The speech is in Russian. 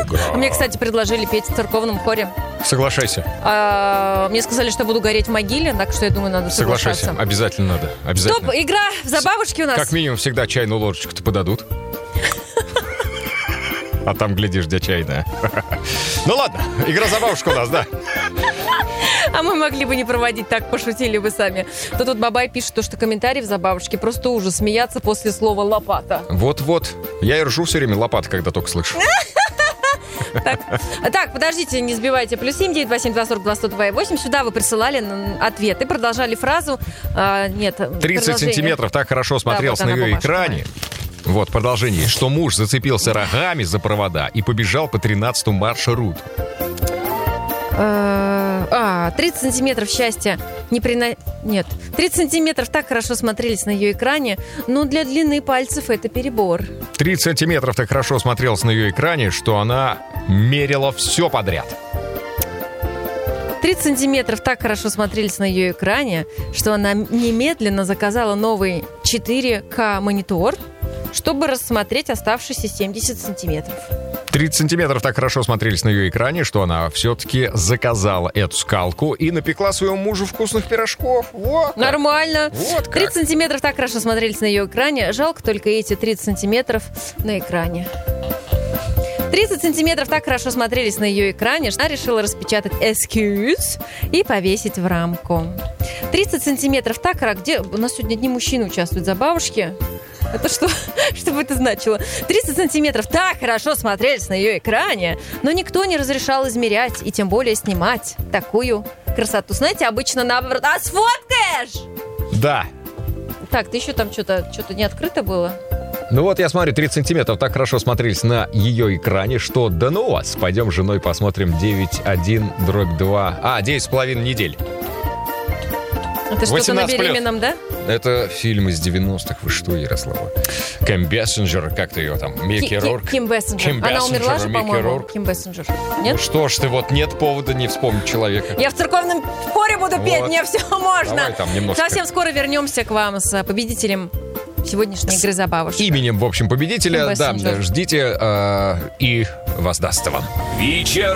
игра. Мне, кстати, предложили петь в церковном хоре. Соглашайся. Мне сказали, что буду гореть в могиле, так что я думаю, надо соглашаться. Соглашайся, обязательно надо. Обязательно. Стоп, игра за бабушки у нас. Как минимум всегда чайную ложечку-то подадут. А там, глядишь, где чайная. Ну ладно, игра за бабушку у нас, да. А мы могли бы не проводить, так пошутили бы сами. То тут Бабай пишет, что комментарий за бабушки просто ужас. Смеяться после слова «лопата». Вот-вот. Я и ржу все время лопата, когда только слышу. Так, подождите, не сбивайте. +7 927 242 102 Сюда вы присылали ответы, продолжали фразу. Нет, 30 сантиметров так хорошо смотрелся на ее экране. Вот, продолжение. Что муж зацепился рогами за провода и побежал по 13-му маршруту. 30 сантиметров счастья Нет, 30 сантиметров так хорошо смотрелись на ее экране, но для длины пальцев это перебор. 30 сантиметров так хорошо смотрелся на ее экране, что она мерила все подряд. 30 сантиметров так хорошо смотрелись на ее экране, что она немедленно заказала новый 4К монитор, чтобы рассмотреть оставшиеся 70 сантиметров. 30 сантиметров так хорошо смотрелись на ее экране, что она все-таки заказала эту скалку и напекла своему мужу вкусных пирожков. Вот как. Нормально. Вот как. 30 сантиметров так хорошо смотрелись на ее экране. Жалко только эти 30 сантиметров на экране. 30 сантиметров так хорошо смотрелись на ее экране, что она решила распечатать эскиз и повесить в рамку. 30 сантиметров так хорошо... Где у нас сегодня одни мужчины участвуют за бабушки? Это что? Что бы это значило? 30 сантиметров так хорошо смотрелись на ее экране, но никто не разрешал измерять и тем более снимать такую красоту. Знаете, обычно наоборот. А сфоткаешь? Да. Так, ты еще там что-то не открыто было? Ну вот я смотрю, 30 сантиметров так хорошо смотрелись на ее экране, что да ну вас. Пойдем с женой посмотрим 9.1/2. 9,5 недель. Это что-то на беременном, да? Это фильм из 90-х. Вы что, Ярослава? Ким Бессинджер, как ты ее там? Микки Рурк. Ким Бессинджер. Она умерла же, по-моему, Ким Бессинджер. Нет? Ну что ж ты, вот нет повода не вспомнить человека. Я в церковном хоре буду петь, мне все можно. Давай там немножко. Совсем скоро вернемся к вам с победителем сегодняшней игры за бабушек. Именем, в общем, победителя. Да, ждите и воздастся вам. Вечер